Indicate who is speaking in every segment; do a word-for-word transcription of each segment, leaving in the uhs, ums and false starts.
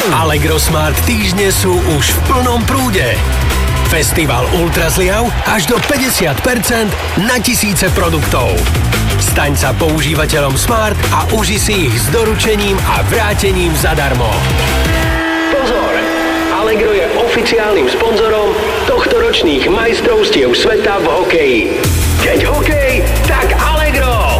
Speaker 1: Allegro Smart týždne sú už v plnom prúde. Festival Ultrazliav až do päťdesiat percent na tisíce produktov. Staň sa používateľom Smart a uži si ich s doručením a vrátením zadarmo. Pozor! Allegro je oficiálnym sponzorom tohtoročných majstrovstiev sveta v hokeji. Keď hokej, tak Allegro!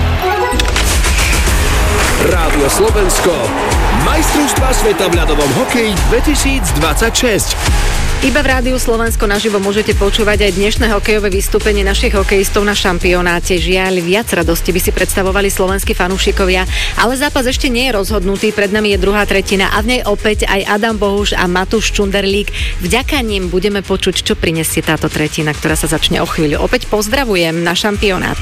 Speaker 2: Rádio Slovensko. Majstrovstvá sveta v ľadovom hokeji dvetisícdvadsaťšesť.
Speaker 3: Iba v Rádiu Slovensko naživo môžete počúvať aj dnešné hokejové vystúpenie našich hokejistov na šampionáte. Žiaľ, viac radosti by si predstavovali slovenskí fanúšikovia, ale zápas ešte nie je rozhodnutý, pred nami je druhá tretina a v nej opäť aj Adam Bohuš a Matúš Čunderlík. Vďaka nim budeme počuť, čo prinesie táto tretina, ktorá sa začne o chvíľu. Opäť pozdravujem na šampionát.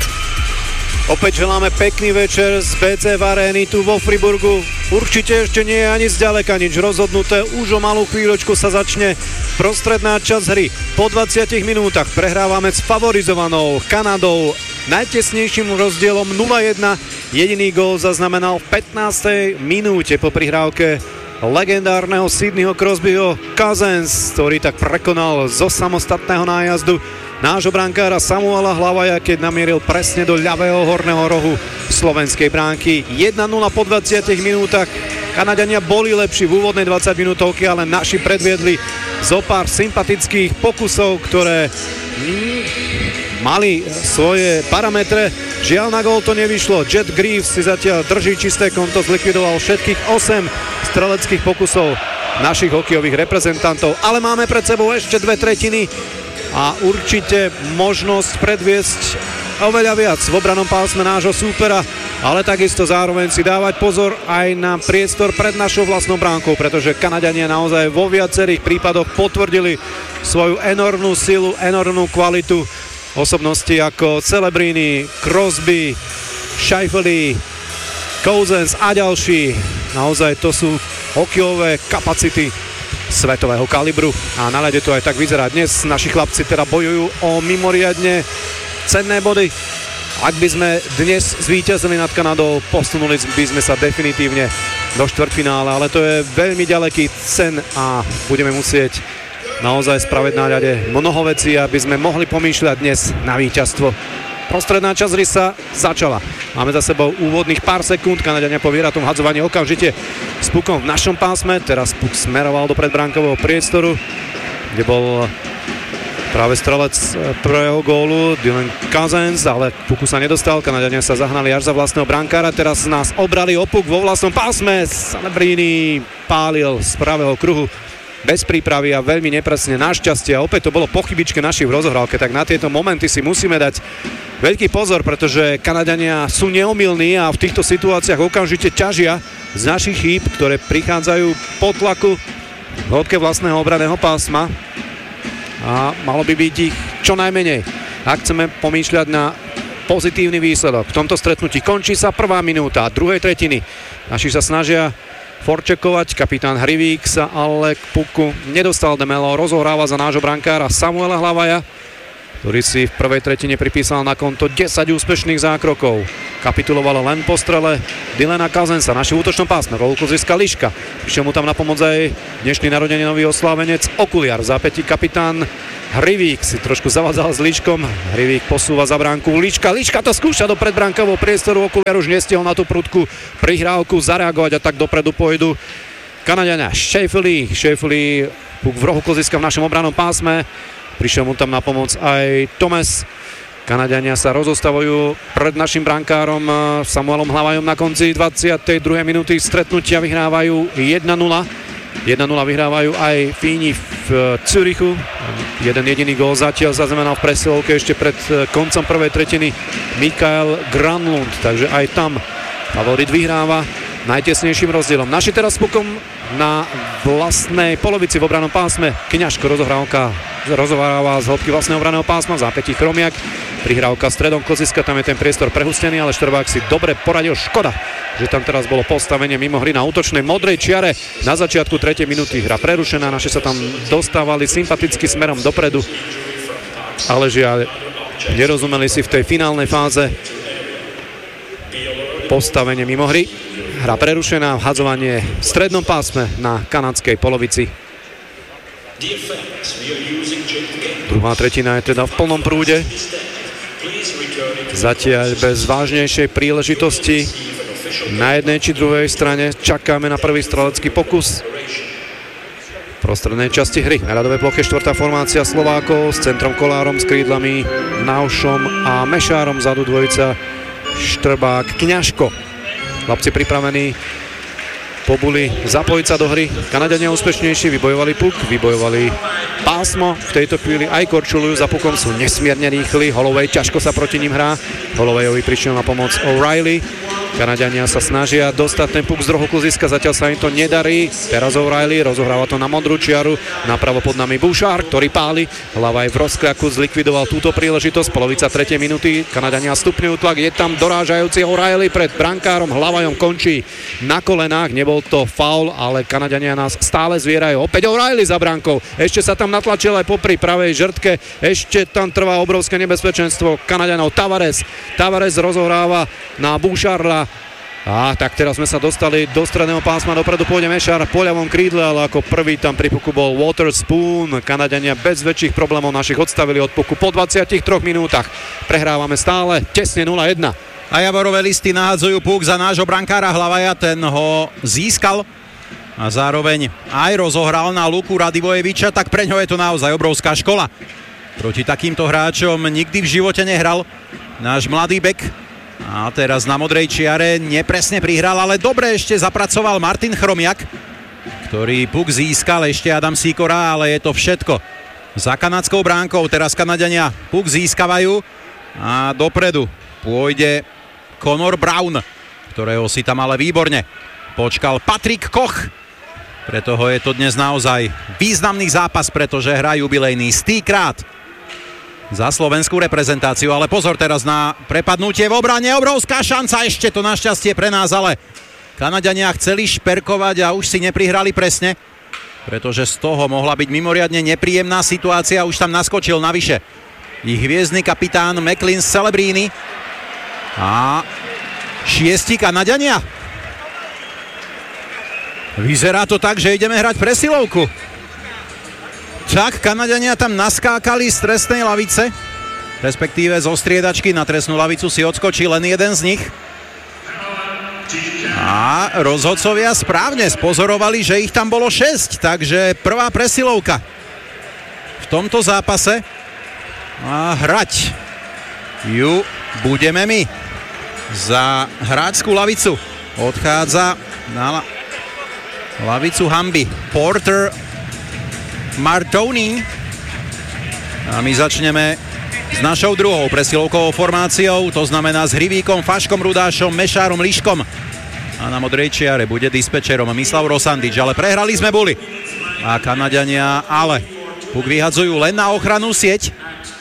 Speaker 4: Opäť želáme pekný večer z bé cé ef arény tu vo Friburgu. Určite ešte nie je ani zďaleka nič rozhodnuté. Už o malú chvíľočku sa začne prostredná časť hry. Po dvadsiatich minútach prehrávame s favorizovanou Kanadou najtesnejším rozdielom nula jedna. Jediný gól zaznamenal v pätnástej minúte po prihrávke legendárneho Sidneyho Crosbyho Cousins, ktorý tak prekonal zo samostatného nájazdu nášho brankára Samuela Hlavaja, keď namieril presne do ľavého horného rohu slovenskej bránky. jeden nula po dvadsiatich minútach. Kanadiania boli lepší v úvodnej dvadsaťminútovke, ale naši predviedli zo pár sympatických pokusov, ktoré mm, mali svoje parametre. Žiaľ, na gól to nevyšlo. Jet Greaves si zatiaľ drží čisté konto, zlikvidoval všetkých osem streleckých pokusov našich hokejových reprezentantov. Ale máme pred sebou ešte dve tretiny a určite možnosť predviesť oveľa viac v obranom pásme nášho súpera, ale takisto zároveň si dávať pozor aj na priestor pred našou vlastnou bránkou, pretože Kanadiania naozaj vo viacerých prípadoch potvrdili svoju enormnú silu, enormnú kvalitu. Osobnosti ako Celebrini, Crosby, Scheifele, Cousins a ďalší. Naozaj to sú hokejové kapacity svetového kalibru a na ľade to aj tak vyzerá dnes. Naši chlapci teda bojujú o mimoriadne cenné body. Ak by sme dnes zvíťazili nad Kanadou, posunuli by sme sa definitívne do štvrťfinále, ale to je veľmi ďaleký sen a budeme musieť naozaj spraviť na ľade mnoho vecí, aby sme mohli pomýšľať dnes na víťazstvo. Prostredná časť hry sa začala. Máme za sebou úvodných pár sekúnd. Kanadiania po vyhratom hadzovaní okamžite s pukom v našom pásme. Teraz puk smeroval do predbránkového priestoru, kde bol práve strelec prvého gólu Dylan Cousins, ale puku sa nedostal. Kanadiania sa zahnali až za vlastného brankára. Teraz nás obrali o puk vo vlastnom pásme. Celebrini pálil z pravého kruhu bez prípravy a veľmi nepresne. Našťastie, a opäť to bolo po chybičke našich v rozohrávke, tak na tieto momenty si musíme dať veľký pozor, pretože Kanadiania sú neomylní a v týchto situáciách okamžite ťažia z našich chýb, ktoré prichádzajú po tlaku v hĺbke vlastného obranného pásma a malo by byť ich čo najmenej, ak chceme pomýšľať na pozitívny výsledok. V tomto stretnutí končí sa prvá minúta druhej tretiny. Naši sa snažia forčekovať, kapitán Hrivík sa ale k puku nedostal. Demelo rozohráva za nášho brankára Samuela Hlavaja, ktorý si v prvej tretine pripísal na konto desať úspešných zákrokov. Kapitulovalo len po strele Dylana Cousinsa. Naši v útočnom pásme rolku získa Liška. Prišiel mu tam na pomoc aj dnešný narodeninový oslávenec Okuliar. V zápätí kapitán Hrivík si trošku zavadzal s Liškom. Hrivík posúva za bránku. Liška, Liška to skúša do predbránkového priestoru. Okuliar už nestihol na tú prudkú prihrávku zareagovať a tak dopredu pôjdu Kanadiania. Scheifele, Scheifele puk v rohu koziska v našom obrannom pásme. Prišiel mu tam na pomoc aj Thomas. Kanadiania sa rozostavujú pred našim brankárom Samuelom Hlavajom na konci dvadsiatej druhej minúty stretnutia. Vyhrávajú jeden nula. jeden nula vyhrávajú aj Fíni v Zürichu. Jeden jediný gól zatiaľ zaznamenal v presilovke ešte pred koncom prvej tretiny Mikael Granlund. Takže aj tam favorit vyhráva najtesnejším rozdielom. Naši teraz pukom na vlastnej polovici v obranom pásme. Kňažko rozohrávka rozohráva z hĺbky vlastného obraného pásma, v zápätí Chromiak. Prihrávka stredom koziska, tam je ten priestor prehustený, ale Štrbák si dobre poradil. Škoda, že tam teraz bolo postavenie mimo hry na útočnej modrej čiare. Na začiatku tretej minúty hra prerušená, naši sa tam dostávali sympaticky smerom dopredu, ale žiaľ, nerozumeli si v tej finálnej fáze postavenie mimo hry. hra prerušená, vhadzovanie v strednom pásme na kanadskej polovici. Druhá tretina je teda v plnom prúde. Zatiaľ bez vážnejšej príležitosti na jednej či druhej strane. Čakáme na prvý strelecký pokus v prostrednej časti hry. Na ľadovej ploche štvrtá formácia Slovákov s centrom Kolárom, s krídlami Naušom a Mešárom, zadu dvojica Štrbák, Kňažko. Chlapci pripravení, pobuli zapojiť sa do hry. Kanaďania úspešnejší, vybojovali puk, vybojovali pásmo. V tejto chvíli aj korčulujú za pukom, sú nesmierne rýchli. Holloway ťažko sa proti ním hrá. Hollowayovi prišiel na pomoc O'Reilly. Kanadiania sa snažia dostať ten puk z rohu kluziska, zatiaľ sa im to nedarí. Teraz O'Reilly rozohráva to na modrú čiaru, napravo pod nami Bouchard, ktorý páli. Hlavaj v rozkľaku zlikvidoval túto príležitosť. Polovica tretej minúty, Kanadiania stupňujú tlak, je tam dorážajúci O'Reilly pred brankárom, Hlavajom končí na kolenách, nebol to faul, ale Kanadiania nás stále zvierajú. Opäť O'Reilly za brankou, ešte sa tam natlačil aj popri pravej žrtke, ešte tam trvá obrovské nebezpečenstvo Kanadianov. Tavares, Tavares rozohráva na Boucharda. A tak teraz sme sa dostali do stredného pásma, dopredu pôjde Mešár po ľavom krídle, ale ako prvý tam pri puku bol Waterspoon. Kanadiania bez väčších problémov našich odstavili od puku po dvadsiatich troch minútach. Prehrávame stále tesne nula jedna.
Speaker 5: A Javorové listy nahádzajú puk za nášho brankára Hlavaja, ten ho získal a zároveň aj rozohral na Luku Radivojeviča, tak pre ňo je to naozaj obrovská škola. Proti takýmto hráčom nikdy v živote nehral náš mladý bek. A teraz na modrej čiare nepresne prihral, ale dobre ešte zapracoval Martin Chromiak, ktorý puk získal, ešte Adam Sikora, ale je to všetko za kanadskou bránkou. Teraz Kanadiania puk získavajú a dopredu pôjde Connor Brown, ktorého si tam ale výborne počkal Patrik Koch. Pre toho je to dnes naozaj významný zápas, pretože hrá jubilejný stýkrát za slovenskú reprezentáciu, ale pozor teraz na prepadnutie v obrane, obrovská šanca, ešte to našťastie pre nás, ale Kanadiania chceli šperkovať a už si neprihrali presne, pretože z toho mohla byť mimoriadne nepríjemná situácia, už tam naskočil navyše ich hviezdny kapitán McLean z Celebrini a šiesti Kanadiania. Vyzerá to tak, že ideme hrať presilovku. Tak, Kanadiania tam naskákali z trestnej lavice, respektíve zo striedačky na trestnú lavicu si odskočí len jeden z nich. A rozhodcovia správne spozorovali, že ich tam bolo šesť, takže prvá presilovka v tomto zápase. A hrať ju budeme my. Za hráčskú lavicu odchádza na lavicu hanby Porter Martoni. A my začneme s našou druhou presilovkovou formáciou, to znamená s Hrivíkom, Faškom Rudášom, Mešárom, Liškom. A na modrej čiare bude dispečerom Mislav Rosandič, ale prehrali sme boli. A Kanadiania ale puk vyhadzujú len na ochrannú sieť.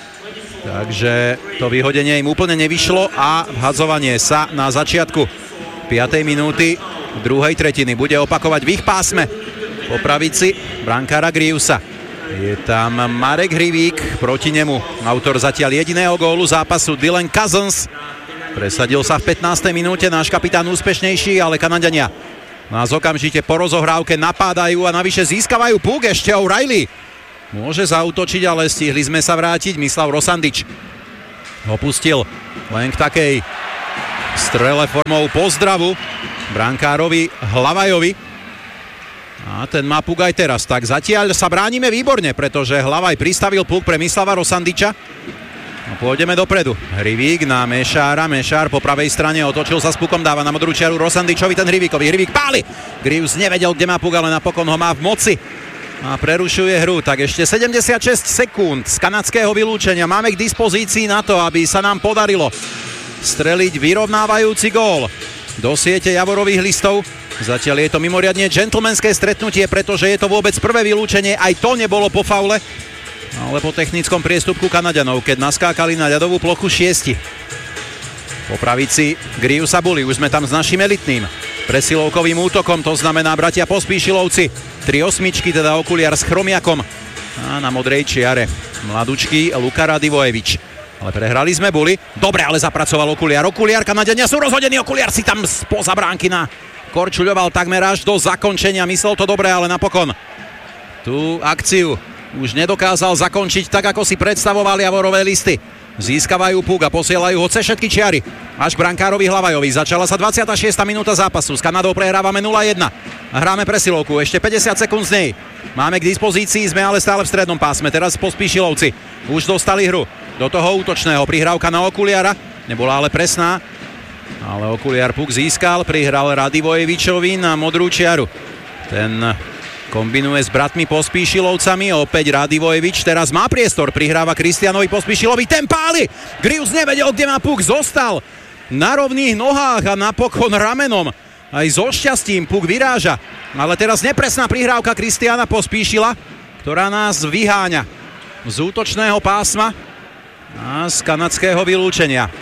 Speaker 5: Takže to vyhodenie im úplne nevyšlo a vhadzovanie sa na začiatku piatej minúty druhej tretiny bude opakovať v ich pásme. Po pravici brankára Griusa. Je tam Marek Hrivík, proti nemu autor zatiaľ jediného gólu zápasu Dylan Cousins. Presadil sa v pätnástej minúte náš kapitán úspešnejší, ale Kanadiania nás okamžite po rozohrávke napádajú a navyše získavajú puk. Ešte O'Reilly môže zaútočiť, ale stihli sme sa vrátiť. Mislav Rosandič opustil len k takej strele formou pozdravu brankárovi Hlavajovi. A ten má puk aj teraz. Tak zatiaľ sa bránime výborne, pretože Hlavaj pristavil puk pre Mislava Rosandiča. A pôjdeme dopredu. Hrivík na Mešára. Mešár po pravej strane otočil sa s pukom, dáva na modrú čiaru Rosandičovi, ten Hrivíkovi. Hrivík páli. Grius nevedel, kde má puk, ale napokon ho má v moci. A prerušuje hru. Tak ešte sedemdesiatšesť sekúnd z kanadského vylúčenia. Máme k dispozícii na to, aby sa nám podarilo streliť vyrovnávajúci gól do siete Javorových listov. Zatiaľ je to mimoriadne džentlmenské stretnutie, pretože je to vôbec prvé vylúčenie. Aj to nebolo po faule, ale po technickom priestupku Kanaďanov, keď naskákali na ľadovú plochu šiesti. Po pravici Griusa Buli, už sme tam s našim elitným presilovkovým útokom, to znamená bratia Pospíšilovci. Tri osmičky, teda okuliar s Chromiakom. A na modrej čiare mladučký Luka Radivojevič. Ale prehrali sme Buli. Dobre, ale zapracoval okuliar. Okuliar, Kanadiania sú rozhodení. Okuliar si tam spoza bránky na korčuľoval takmer až do zakončenia, myslel to dobre, ale napokon tú akciu už nedokázal zakončiť tak, ako si predstavovali Javorové listy. Získavajú puk a posielajú ho cez všetky čiary až k brankárovi Hlavajovi. Začala sa dvadsiata šiesta minúta zápasu. S Kanadou prehrávame nula jedna. Hráme presilovku, ešte päťdesiat sekúnd z nej. Máme k dispozícii, sme ale stále v strednom pásme. Teraz Pospíšilovci už dostali hru do toho útočného. Prihrávka na Okuliara, nebola ale presná. Ale Okuliar puk získal, prihral Radivojevičovi na modrú čiaru. Ten kombinuje s bratmi Pospíšilovcami, opäť Radivojevič, teraz má priestor, prihráva Kristianovi Pospíšilovi, ten páli! Grius nevedel, kde má puk, zostal na rovných nohách a napokon ramenom. Aj so šťastím puk vyráža, ale teraz nepresná prihrávka Kristiana Pospíšila, ktorá nás vyháňa z útočného pásma a z kanadského vylúčenia.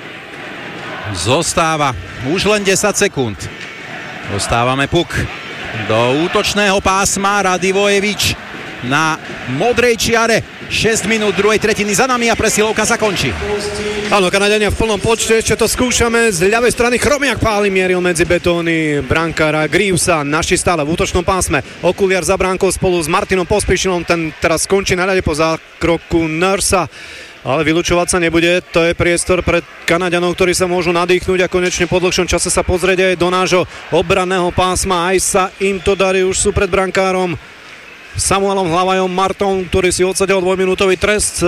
Speaker 5: Zostáva už len desať sekúnd. Dostávame puk do útočného pásma, Radivojevič na modrej čiare. šesť minút druhej tretiny za nami a presilovka sa končí.
Speaker 4: Áno, Kanadania v plnom počte, ešte to skúšame. Z ľavej strany Chromiak páli, mieril medzi betóny brankára Griusa. Naši stále v útočnom pásme. Okuliar za bránkou spolu s Martinom Pospíšilom. Ten teraz skončí na ľade po zákroku Nursa. Ale vylučovať sa nebude, to je priestor pre Kanaďanov, ktorí sa môžu nadýchnuť a konečne po dlhšom čase sa pozrieť aj do nášho obranného pásma. Aj sa im to darí, už sú pred brankárom Samuelom Hlavajom Martom, ktorý si odsadil dvojminútový trest.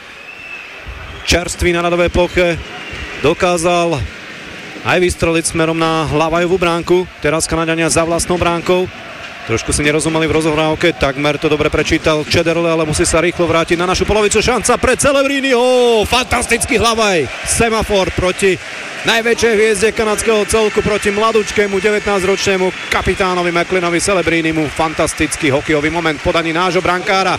Speaker 4: Čerstvý na ľadovej ploche dokázal aj vystreliť smerom na Hlavajovú bránku. Teraz Kanaďania za vlastnou bránkou. Trošku si nerozumeli v rozohrávke, takmer to dobre prečítal Čederle, ale musí sa rýchlo vrátiť na našu polovicu. Šanca pre Celebriniho, fantastický Hlavaj, semafor proti najväčšej hviezde kanadského celku, proti mladúčkému devätnásťročnému kapitánovi McLeanovi Celebrinimu. Fantastický hokejový moment v podaní nášho brankára,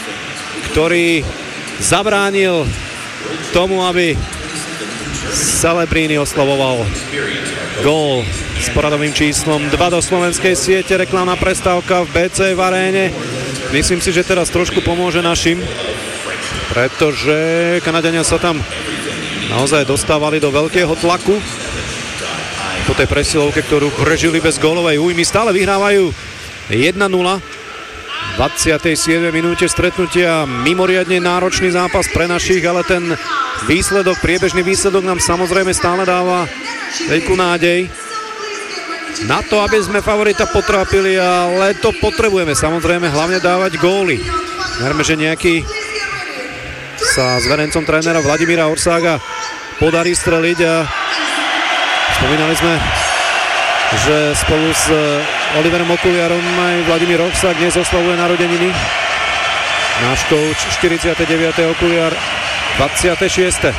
Speaker 4: ktorý zabránil tomu, aby Celebrini oslovoval gól s poradovým číslom dva do slovenskej siete. Reklamná prestávka v bé cé v aréne. Myslím si, že teraz trošku pomôže našim, pretože Kanadania sa tam naozaj dostávali do veľkého tlaku po tej presilovke, ktorú prežili bez gólovej újmy. Stále vyhrávajú jedna nula. V dvadsiatej siedmej minúte stretnutia, mimoriadne náročný zápas pre našich, ale ten výsledok, priebežný výsledok nám samozrejme stále dáva veľkú nádej na to, aby sme favorita potrápili, ale to potrebujeme samozrejme hlavne dávať góly. Verme, že nejaký sa s verencom trénera Vladimíra Orsága podarí streliť a spomínali sme, že spolu s Oliverom Okuliarom aj Vladimír Orsák dnes oslavuje narodeniny. Náš coach štyridsiate deviate Okuliar dvadsiate šieste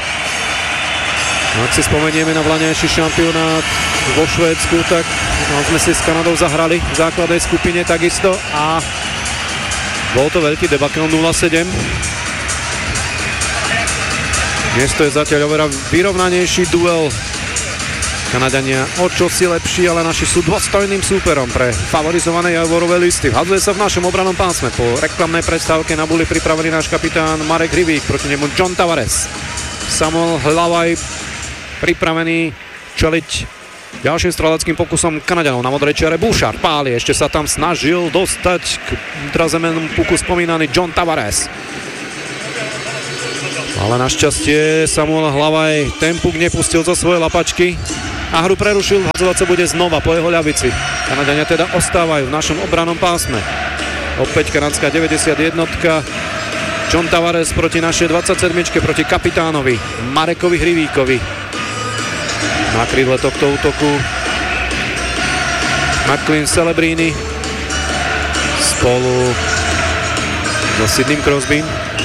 Speaker 4: No, ak si spomenieme na vlaňajší šampionát vo Švédsku, tak no, sme si s Kanadou zahrali v základnej skupine takisto a bol to veľký debakel nula sedem. Dnes to je zatiaľ oveľa vyrovnanejší duel. Kanadania o čosi lepší, ale naši sú dôstojným súperom pre favorizované Javorové listy. Vhadzuje sa v našom obranom pásme. Po reklamnej prestávke na buli pripravený náš kapitán Marek Hrivík, proti nemu John Tavares. Samuel Hlavaj pripravený čeliť ďalším streleckým pokusom Kanaďanov. Na modrej čiare Bouchard páli, ešte sa tam snažil dostať k drazemému puku spomínaný John Tavares. Ale našťastie Samuel Hlavaj ten puk nepustil zo svojej lapačky a hru prerušil. Hadzovať sa bude znova po jeho ľavici. Kanadania teda ostávajú v našom obrannom pásme. Opäť kanadská deväťdesiatjednotka. John Tavares proti našej dvadsaťsedmičke, proti kapitánovi Marekovi Hrivíkovi. Na krídle tohto útoku McLean Celebrini spolu so Sidneym Crosbym.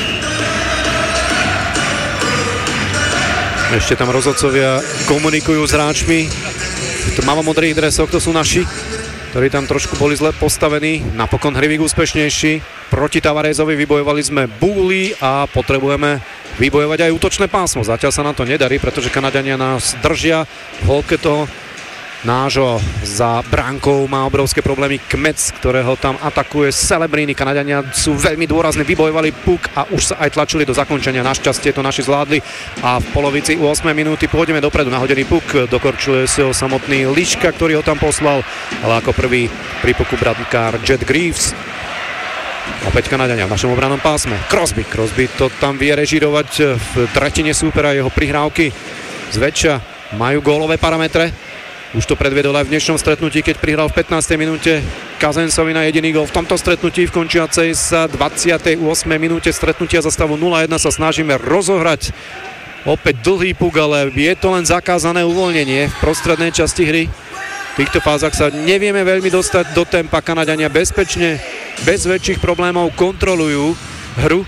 Speaker 4: Ešte tam rozhodcovia komunikujú s hráčmi v tmavo-modrých dresoch, to sú naši, ktorí tam trošku boli zle postavení. Napokon Hrivík úspešnejší. Proti Tavarezovi vybojovali sme búly a potrebujeme vybojovať aj útočné pásmo. Zatiaľ sa nám to nedarí, pretože Kanadania nás držia v holke toho nášho. Za bránkou má obrovské problémy Kmec, ktorého tam atakuje Celebrini. Kanadiania sú veľmi dôrazne, vybojovali puk a už sa aj tlačili do zakončenia. Našťastie to naši zvládli a v polovici ôsmej minúty pôjdeme dopredu. Nahodený puk, dokorčuje si ho samotný Liška, ktorý ho tam poslal, ale ako prvý pri puku brankár Jet Greaves. Opäť Kanadiania v našom obranom pásme. Crosby, Crosby to tam vie režírovať v tretine súpera, jeho prihrávky zväčša majú gólové parametre. Už to predviedol aj v dnešnom stretnutí, keď prihral v pätnástej minúte Kazensovi na jediný gól. V tomto stretnutí v končiacej sa dvadsiatej ôsmej minúte stretnutia za stavu nula jedna sa snažíme rozohrať opäť dlhý puk, ale je to len zakázané uvoľnenie v prostrednej časti hry. V týchto fázach sa nevieme veľmi dostať do tempa. Kanadiania bezpečne, bez väčších problémov kontrolujú hru.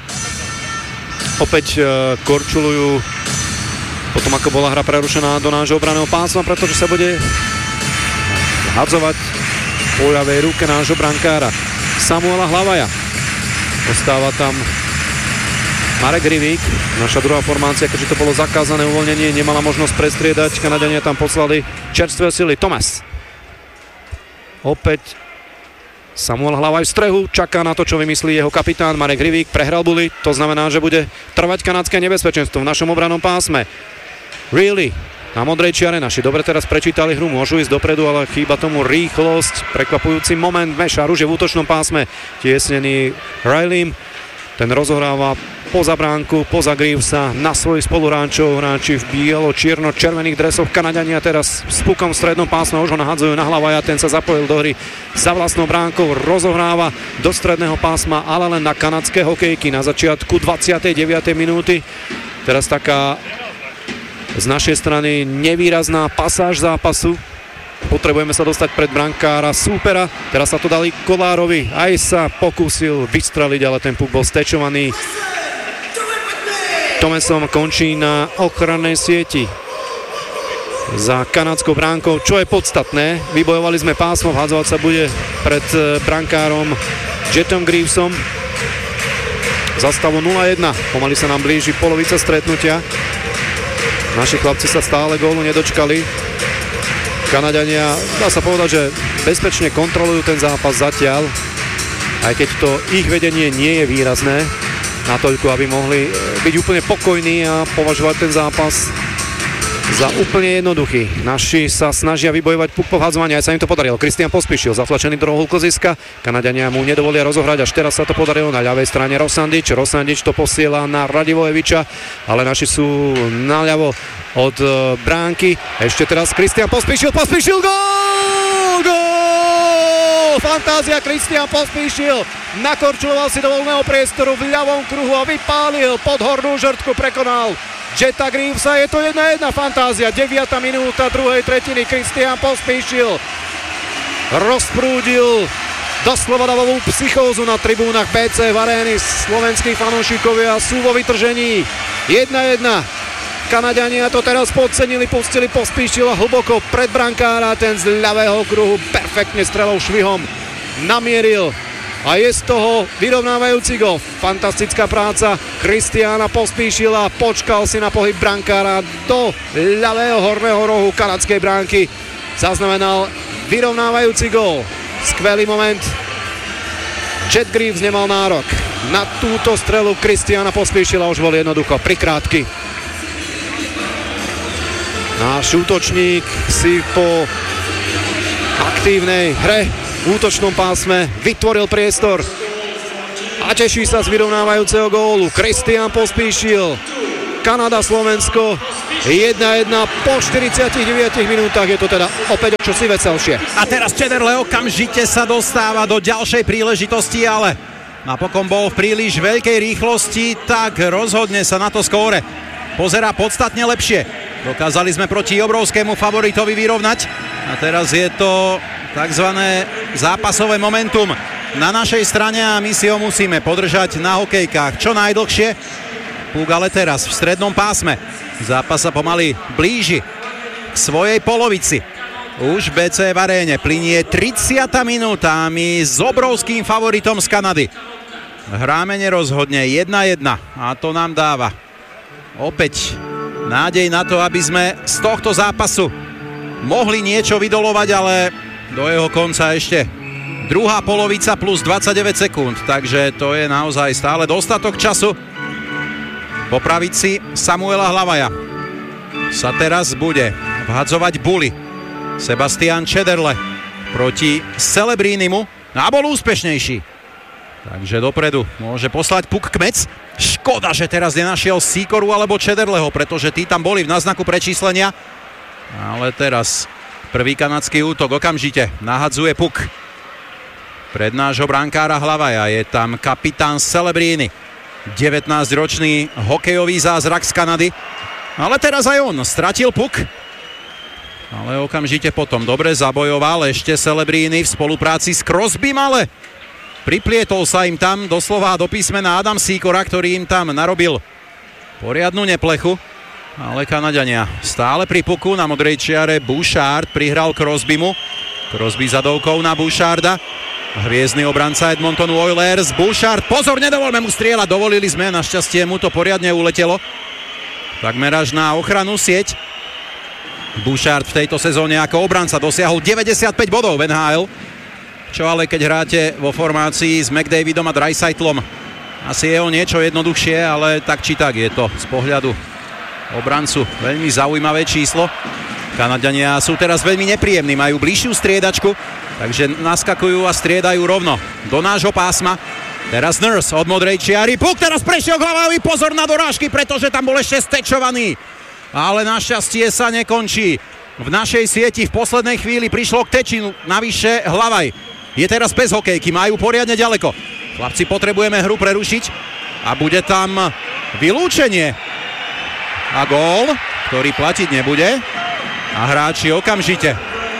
Speaker 4: Opäť korčulujú potom, ako bola hra prerušená do nášho obranného pásma, pretože sa bude hadzovať po ľavej ruke nášho brankára Samuela Hlavaja. Ostáva tam Marek Rivík. Naša druhá formácia, keďže to bolo zakázané uvoľnenie, nemala možnosť prestriedať. Kanadiania tam poslali čerstvé sily. Thomas. Opäť Samuel Hlavaj v strehu, čaká na to, čo vymyslí jeho kapitán Marek Rivík. Prehral buli, to znamená, že bude trvať kanadské nebezpečenstvo v našom obranom pásme. Really, na modrej čiare naši dobre teraz prečítali hru, môžu ísť dopredu, ale chýba tomu rýchlosť. Prekvapujúci moment, Mešar už je v útočnom pásme, tiesnený Rileym. Ten rozohráva poza bránku, poza Greavesa na svojich spoluhráčov, hráči v bielo-čierno-červených dresoch. Kanadiania teraz s pukom v strednom pásme už ho nahadzujú na Hlavaja, ten sa zapojil do hry za vlastnou bránkou, rozohráva do stredného pásma, ale len na kanadské hokejky na začiatku dvadsiatej deviatej minúty. Teraz taká z našej strany nevýrazná pasáž zápasu. Potrebujeme sa dostať pred brankára súpera. Teraz sa to dali Kolárovi. Aj sa pokúsil vystreliť, ale ten puk bol stečovaný. Tomesom končí na ochrannej sieti za kanadskou bránkou, čo je podstatné. Vybojovali sme pásmo, vhádzovať sa bude pred brankárom Jetom Greavesom. Za stavu nula jedna. Pomaly sa nám blíži polovica stretnutia. Naši chlapci sa stále gólu nedočkali. Kanadiania, dá sa povedať, že bezpečne kontrolujú ten zápas zatiaľ, aj keď to ich vedenie nie je výrazné, natoľko, aby mohli byť úplne pokojní a považovať ten zápas za úplne jednoduchý. Naši sa snažia vybojovať puk po vhádzovaní, aj sa im to podarilo. Kristián Pospíšil, zatlačený do rohu klziska. Kanadiania mu nedovolia rozohrať, až teraz sa to podarilo na ľavej strane Rosandič. Rosandič to posiela na Radivojeviča, ale naši sú naľavo od bránky. Ešte teraz Kristián Pospíšil, Pospíšil, gól! Gól! Fantázia, Kristián Pospíšil nakorčuloval si do voľného priestoru v ľavom kruhu a vypálil pod hornú žrtku, prekonal Jeta Greavesa, je to jedna jedna, fantázia, deviata minúta druhej tretiny, Kristián Pospíšil rozprúdil doslova davovú psychózu na tribúnach bé cé v arény. Slovenskí fanúšikovia sú vo vytržení. jedna jedna. Kanadiania to teraz podcenili, pustili Pospíšila hlboko pred brankára, ten z ľavého kruhu perfektne strelou švihom namieril a je z toho vyrovnávajúci gól. Fantastická práca Kristiána Pospíšila, počkal si na pohyb brankára do ľavého horného rohu kanadskej bránky, zaznamenal vyrovnávajúci gól. Skvelý moment. Jet Greaves nemal nárok na túto strelu Kristiána Pospíšila, už bol jednoducho prikrátky. Náš útočník si po aktívnej hre v útočnom pásme vytvoril priestor a teší sa z vyrovnávajúceho gólu. Kristián Pospíšil, Kanada, Slovensko jedna jedna po štyridsiatich deviatich minútach, je to teda opäť o čosi veselšie.
Speaker 5: A teraz Čederle okamžite sa dostáva do ďalšej príležitosti, ale napokon bol v príliš veľkej rýchlosti, tak rozhodne sa na to skóre pozerá podstatne lepšie. Dokázali sme proti obrovskému favoritovi vyrovnať a teraz je to takzvané zápasové momentum na našej strane a my si ho musíme podržať na hokejkách čo najdlhšie. Puk ale teraz v strednom pásme. Zápas sa pomaly blíži k svojej polovici. Už bé cé v aréne plinie tridsiata minúta a my s obrovským favoritom z Kanady hráme nerozhodne jedna jedna a to nám dáva opäť nádej na to, aby sme z tohto zápasu mohli niečo vydolovať, ale do jeho konca ešte druhá polovica plus dvadsaťdeväť sekúnd, takže to je naozaj stále dostatok času. Po pravici Samuela Hlavaja sa teraz bude vhadzovať Bully. Sebastian Čederle proti Celebrínimu a bol úspešnejší. Takže dopredu môže poslať puk Kmec. Škoda, že teraz nenašiel Sikoru alebo Čederleho, pretože tí tam boli v náznaku prečíslenia. Ale teraz prvý kanadský útok okamžite nahadzuje puk pred nášho brankára Hlavaja. Je tam kapitán Celebríny, devätnásťročný hokejový zázrak z Kanady. Ale teraz aj on stratil puk. Ale okamžite potom dobre zabojoval ešte Celebríny v spolupráci s Crosbym, ale priplietol sa im tam doslova do písmena Adam Sikora, ktorý im tam narobil poriadnu neplechu. Ale Kanaďania stále pri puku na modrej čiare. Bouchard prihral Crosbymu. Crosby zadovkou na Boucharda. Hviezdny obranca Edmontonu Oilers. Bouchard, pozor, nedovolme mu strieľať. Dovolili sme, našťastie mu to poriadne uletelo. Takmer až na ochranu sieť. Bouchard v tejto sezóne ako obranca dosiahol deväťdesiatpäť bodov v en há el, čo ale keď hráte vo formácii s McDavidom a Dreisaitlom, asi je o niečo jednoduchšie, ale tak či tak je to z pohľadu obrancu veľmi zaujímavé číslo. Kanaďania sú teraz veľmi nepríjemní, majú bližšiu striedačku, takže naskakujú a striedajú rovno do nášho pásma. Teraz Nurse od modrej čiary, puk teraz prešiel Hlavajovi, pozor na dorážky, pretože tam bol ešte stečovaný. Ale našťastie sa nekončí. V našej sieti v poslednej chvíli prišlo k tečinu. Navyše Hlavaj je teraz bez hokejky, majú poriadne ďaleko. Chlapci, potrebujeme hru prerušiť a bude tam vylúčenie. A gól, ktorý platiť nebude. A hráči okamžite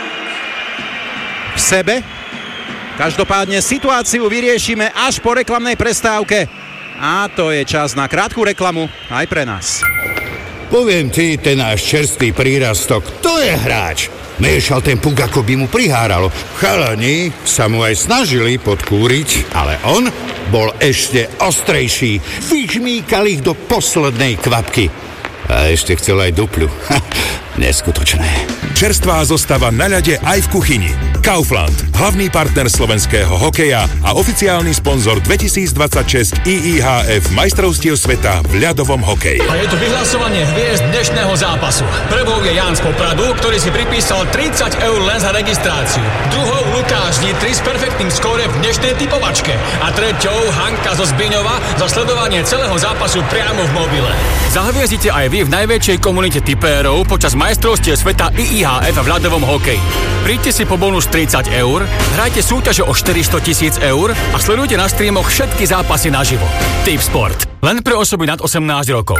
Speaker 5: v sebe. Každopádne situáciu vyriešime až po reklamnej prestávke. A to je čas na krátku reklamu aj pre nás.
Speaker 6: Poviem ti, ten náš čerstvý prírastok, to je hráč. Miešal ten puk, ako by mu priháralo. Chalani sa mu aj snažili podkúriť, ale on bol ešte ostrejší. Vyžmýkal ich do poslednej kvapky. A ešte chcel aj dupľu. Neskutočné.
Speaker 7: Čerstvá zostava na ľade aj v kuchyni. Kaufland, hlavný partner slovenského hokeja a oficiálny sponzor dvetisícdvadsaťšesť í í há ef majstrovstiev sveta v ľadovom hokeji.
Speaker 8: A je tu vyhlasovanie hviezd dnešného zápasu. Prvou je Jan z Popradu, ktorý si pripísal tridsať eur len za registráciu. Druhou Lukáš Nitry s perfektným skóre v dnešnej typovačke. A treťou Hanka zo Zbiňova za sledovanie celého zápasu priamo v mobile. Zahviezdite aj vy v najväčšej komunite tipérov počas majstrovstiev sveta í í há ef v ľadovom hokeji. Príďte si po bonus tridsať eur, hrajte súťaže o štyristo tisíc eur a sledujte na streamoch všetky zápasy naživo. Tip Sport. Len pre osoby nad osemnásť rokov.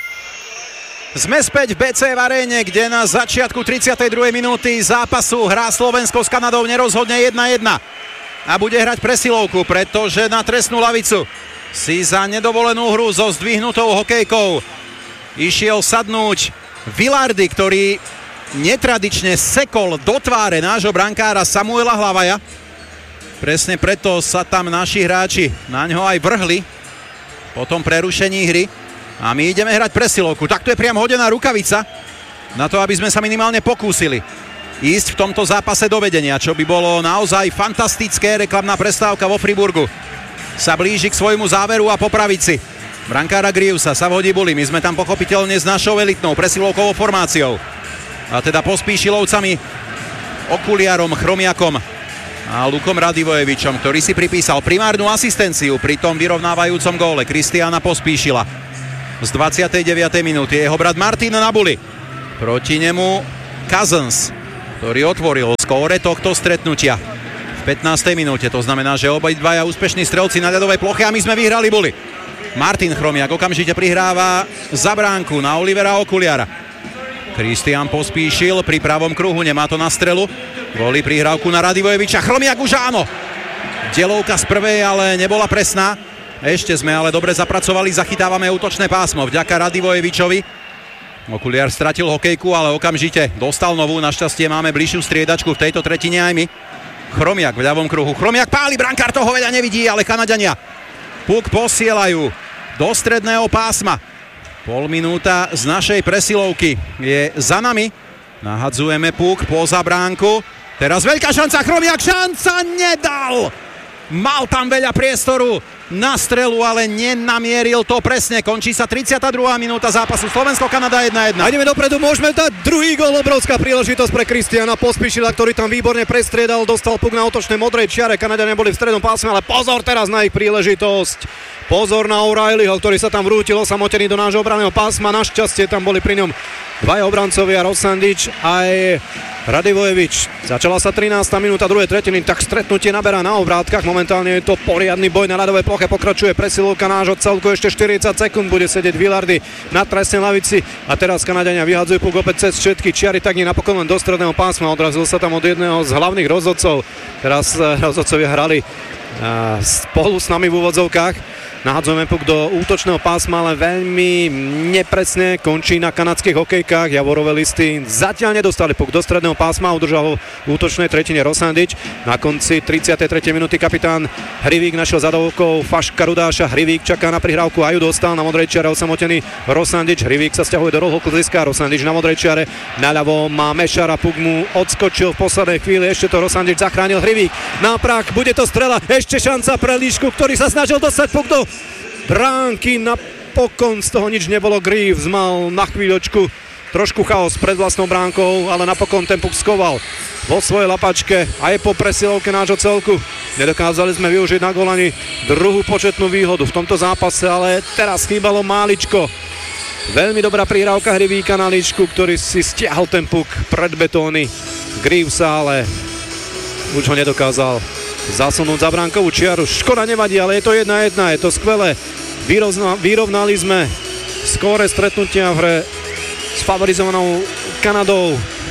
Speaker 5: Sme späť v bé cé v aréne, kde na začiatku tridsiatej druhej minúty zápasu hrá Slovensko s Kanadou nerozhodne jedna jedna. A bude hrať presilovku, pretože na trestnú lavicu si za nedovolenú hru so zdvihnutou hokejkou išiel sadnúť Vilardi, ktorý netradične sekol do tváre nášho brankára Samuela Hlavaja. Presne preto sa tam naši hráči na ňo aj vrhli po tom prerušení hry. A my ideme hrať presilovku. Takto je priam hodená rukavica na to, aby sme sa minimálne pokúsili ísť v tomto zápase do vedenia, čo by bolo naozaj fantastické. Reklamná prestávka vo Friburgu sa blíži k svojmu záveru a po pravici brankára Grievesa sa vhodí Bully. My sme tam pochopiteľne s našou elitnou presilovkovou formáciou. A teda Pospíšilovcami, Okuliarom, Chromiakom a Lukom Radivojevičom, ktorý si pripísal primárnu asistenciu pri tom vyrovnávajúcom góle Kristiána Pospíšila z dvadsiatej deviatej minúty. Jeho brat Martin na Bully. Proti nemu Cousins, ktorý otvoril skóre tohto stretnutia v pätnástej minúte. To znamená, že obidvaja úspešní strelci na ľadovej ploche a my sme vyhrali Bully. Martin Chromiak okamžite prihráva za bránku na Olivera Okuliara. Kristián Pospíšil pri pravom kruhu, nemá to na strelu. Volí prihrávku na Radivojeviča. Chromiak už áno. Delovka z prvej, ale nebola presná. Ešte sme ale dobre zapracovali, zachytávame útočné pásmo vďaka Radivojevičovi. Okuliar stratil hokejku, ale okamžite dostal novú. Našťastie máme bližšiu striedačku v tejto tretine aj my. Chromiak v ľavom kruhu. Chromiak páli, brankár toho veľa nevidí, ale Kanaďania puk posielajú do stredného pásma. Pol minúta z našej presilovky je za nami. Nahadzujeme puk poza bránku. Teraz veľká šanca, Chromiak, šanca nedal! Mal tam veľa priestoru na strelu, ale nenamieril to presne. Končí sa tridsiata druhá minúta zápasu. Slovensko-Kanada jedna jedna.
Speaker 4: A ideme dopredu, môžeme dať druhý gól. Obrovská príležitosť pre Kristiana Pospíšila, ktorý tam výborne prestriedal. Dostal puk na útočnej modrej čiare. Kanadiania boli v strednom pásme, ale pozor teraz na ich príležitosť. Pozor na O'Reillyho, ktorý sa tam vrútil osamotený do nášho obranného pásma. Našťastie tam boli pri ňom dvaja obrancovia, Rosandič aj Radivojevič. Začala sa trinásta minúta druhej tretiny, tak stretnutie naberá na obrátkach. Momentálne je to poriadny boj na ľadovej ploche, pokračuje presilovka nášho celku, ešte štyridsať sekúnd bude sedieť Vilardi na trestnej lavici a teraz Kanadiania vyhadzujú puk opäť cez všetky čiary, tak nie napokon len do stredného pásma, odrazil sa tam od jedného z hlavných rozhodcov. Teraz rozhodcovia hrali uh, spolu s nami v úvodzovkách. Nahadzujeme puk do útočného pásma, ale veľmi nepresne končí na kanadských hokejkách. Javorové listy zatiaľ nedostali puk do stredného pásma, udržal ho v útočnej tretine Rosandič. Na konci tridsiatej tretej minúty kapitán Hrivík našiel zadovkou Faška Rudáša. Hrivík čaká na prihrávku a ju dostal na modrej čiare osamotený Rosandič. Hrivík sa sťahuje do rohu kluziska, Rosandič na modrej čiare. Naľavo má Mešara, puk mu odskočil v poslednej chvíli, ešte to Rosandič zachránil. Hrivík na prach, bude to strela, ešte šanca pre Líšku, ktorý sa snažil dostať puk do bránky, napokon z toho nič nebolo. Greaves mal na chvíľočku trošku chaos pred vlastnou bránkou, ale napokon ten puk skoval vo svojej lapačke aj po presilovke nášho celku. Nedokázali sme využiť na gól ani druhú početnú výhodu v tomto zápase, ale teraz chýbalo máličko. Veľmi dobrá prihrávka Hrivíka na Líčku, ktorý si stiahol ten puk pred betóny Greavesa, ale už ho nedokázal zasunúť za bránkovú čiaru. Škoda, nevadí, ale je to jedna jedna, je to skvelé. Vyrovna, vyrovnali sme skóre stretnutia v hre s favorizovanou Kanadou.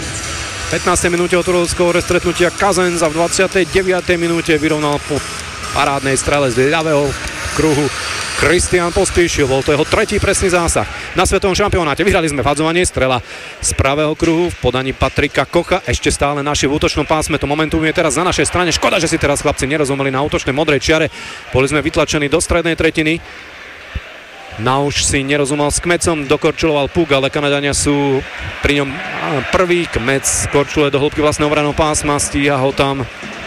Speaker 4: V pätnástej minúte otvoril skóre stretnutia Cousins a v dvadsiatej deviatej minúte vyrovnal po parádnej strele z ľavého kruhu Kristian Pospíšil. Bol to jeho tretí presný zásah na svetovom šampionáte. Vyhrali sme vhadzovanie, strela z pravého kruhu v podaní Patrika Kocha. Ešte stále naši v útočnom pásme. To momentum je teraz na našej strane. Škoda, že si teraz chlapci nerozumeli na útočnej modrej čiare. Boli sme vytlačení do strednej tretiny. Nauš si nerozumel s Kmecom, dokorčuloval puk, ale Kanadania sú pri ňom prvý. Kmec korčuluje do hĺbky vlastného obranného pásma, stíha ho tam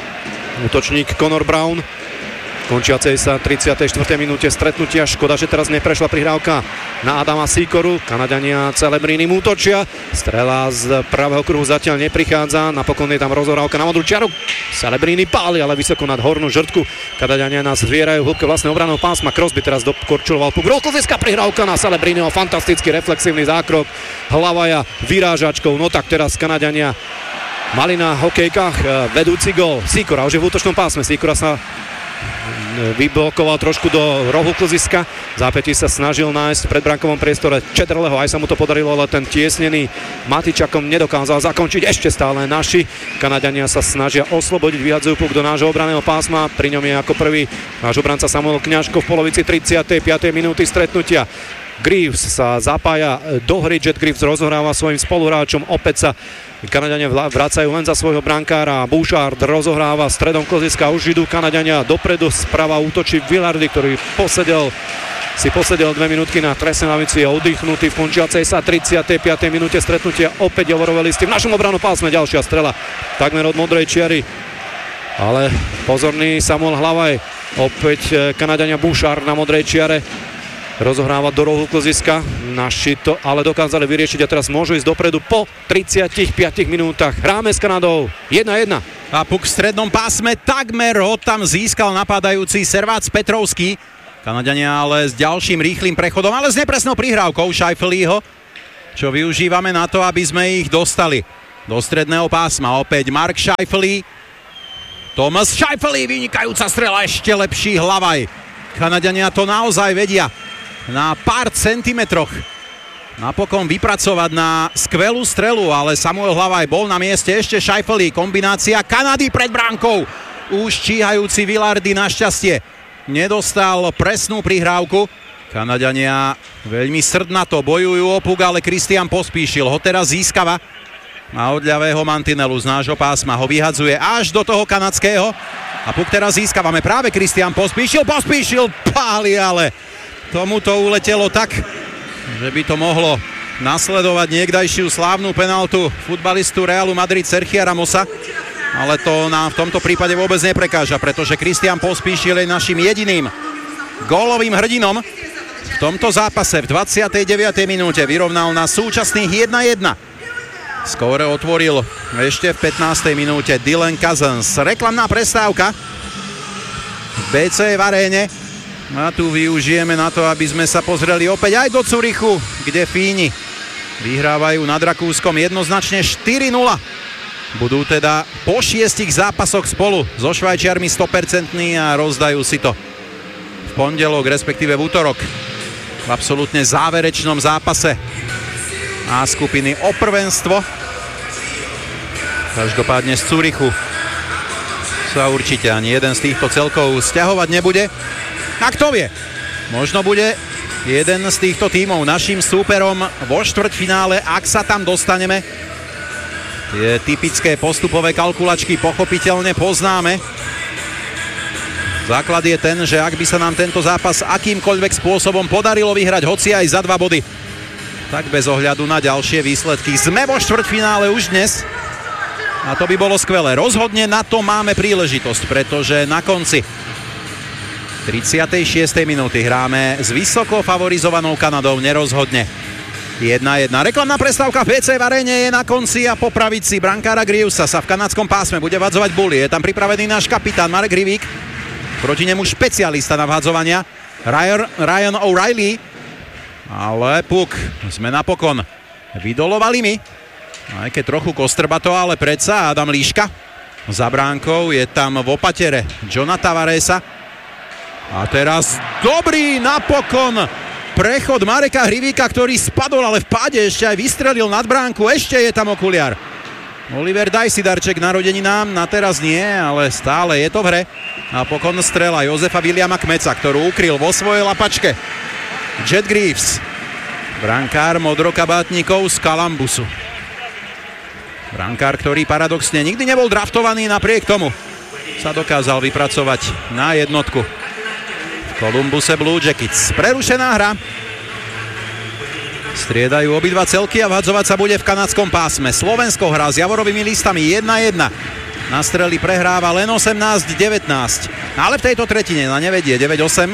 Speaker 4: útočník Connor Brown. Končiacej sa tridsiatej štvrtej minúte stretnutia. Škoda, že teraz neprešla prihrávka na Adama Sikoru. Kanadania Celebrínim útočia. Strela z pravého kruhu zatiaľ neprichádza. Napokon je tam rozohrávka na modrú čiaru. Celebríny páli, ale vysoko nad hornú žrtku. Kanadania nás zvierajú v hĺbke vlastného obranného pásma. Crosby teraz dokorčuloval puk. Roklzická prihrávka na Celebrínyho. Fantastický reflexívny zákrok. Hlavaja vyrážačkou. No tak teraz Kanadania mali na hokejkách vedúci gól. Sikora už je v útočnom pásme. Sikora sa vyblokoval trošku do rohu kluziska. Zápätí sa snažil nájsť v predbránkovom priestore Četrleho, aj sa mu to podarilo, ale ten tiesnený Matičakom nedokázal zakončiť. Ešte stále naši Kanadania sa snažia oslobodiť, vyhadzujú puk do nášho obranného pásma. Pri ňom je ako prvý náš obranca Samuel Kňažko v polovici tridsiatej piatej minúty stretnutia. Greaves sa zapája do hry, Jet Greaves rozohráva svojim spoluhráčom, opäť sa Kanadania vracajú len za svojho brankára. Bouchard rozohráva stredom kluziska, už idú Kanadania dopredu, sprava útočí Vilardi, ktorý posedel si posedel dve minútky na trestnej lavici, je oddychnutý v končiacej sa tridsiatej piatej minúte stretnutia. Opäť Javorové listy v našom obrannom pásme, ďalšia strela takmer od modrej čiary, ale pozorný Samuel Hlavaj. Opäť Kanadania Bouchard na modrej čiare rozohráva do rohu kluziska. Naši to ale dokázali vyriešiť a teraz môžu ísť dopredu po tridsiatich piatich minútach. Hráme s Kanadou jedna jedna.
Speaker 5: A puk v strednom pásme, takmer ho tam získal napádajúci Servác Petrovský. Kanadania ale s ďalším rýchlym prechodom, ale s nepresnou prihrávkou Scheifeleho, čo využívame na to, aby sme ich dostali do stredného pásma. Opäť Mark Scheifele. Thomas Scheifele, vynikajúca strela, ešte lepší Hlavaj. Kanadania to naozaj vedia na pár centimetroch napokon vypracovať na skvelú strelu, ale Samuel Hlavaj bol na mieste, ešte Scheifele, kombinácia Kanady pred bránkou. Už číhajúci Vilardi našťastie nedostal presnú prihrávku. Kanadania veľmi srdnato bojujú o puk, ale Kristian Pospíšil ho teraz získava a od ľavého mantinelu z nášho pásma ho vyhadzuje až do toho kanadského a puk teraz získavame práve Kristian Pospíšil. Pospíšil páli, ale tomuto uletelo tak, že by to mohlo nasledovať niekdajšiu slávnu penáltu futbalistu Realu Madrid Sergia Ramosa, ale to nám v tomto prípade vôbec neprekáža, pretože Kristián Pospíšil je našim jediným gólovým hrdinom. V tomto zápase v dvadsiatej deviatej minúte vyrovnal na súčasných jeden jeden. Skóre otvoril ešte v pätnástej minúte Dylan Cousins. Reklamná prestávka. bé cé v aréne. A tu využijeme na to, aby sme sa pozreli opäť aj do Curychu, kde Fíni vyhrávajú nad Rakúskom jednoznačne štyri nula. Budú teda po šiestich zápasoch spolu so Švajčiarmi sto percent a rozdajú si to v pondelok, respektíve v útorok, v absolútne záverečnom zápase A skupiny o prvenstvo. Každopádne z Curychu sa určite ani jeden z týchto celkov sťahovať nebude. A kto vie, možno bude jeden z týchto tímov našim súperom vo štvrťfinále, ak sa tam dostaneme. Tie typické postupové kalkulačky pochopiteľne poznáme. Základ je ten, že ak by sa nám tento zápas akýmkoľvek spôsobom podarilo vyhrať hoci aj za dva body, tak bez ohľadu na ďalšie výsledky sme vo štvrťfinále už dnes. A to by bolo skvelé. Rozhodne na to máme príležitosť, pretože na konci tridsiatej šiestej minúty hráme s vysoko favorizovanou Kanadou nerozhodne. jedna jedna. Reklamná prestávka v bé cé v aréne je na konci a po pravici brankára Greavesa sa v kanadskom pásme bude vhadzovať Bully. Je tam pripravený náš kapitán Marek Hrivík. Proti nemu špecialista na vhadzovania Ryan, Ryan O'Reilly. Ale puk sme napokon vydolovali my. Aj keď trochu kostrbato, ale predsa Adam Líška. Za bránkou je tam v opatere Johna Tavaresa. A teraz dobrý napokon prechod Mareka Hrivíka, ktorý spadol, ale v páde ešte aj vystrelil nad bránku. Ešte je tam okuliar. Oliver Dajsi darček narodeninám, na teraz nie, ale stále je to v hre. Napokon strela Jozefa Williama Kmeca, ktorú ukryl vo svojej lapačke Jet Greaves. Brankár modrokabátnikov z Kalambusu. Brankár, ktorý paradoxne nikdy nebol draftovaný, napriek tomu sa dokázal vypracovať na jednotku v Columbuse Blue Jackets. Prerušená hra. Striedajú obidva celky a vhadzovať sa bude v kanadskom pásme. Slovensko hrá s Javorovými listami jeden jeden. Na strely prehráva len osemnásť devätnásť. Ale v tejto tretine na nevedie deväť osem.